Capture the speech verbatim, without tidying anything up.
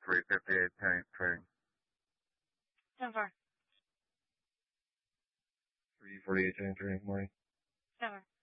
three fifty-eight, tank trading. ten four. three forty-eight, tank trading, morning. ten four.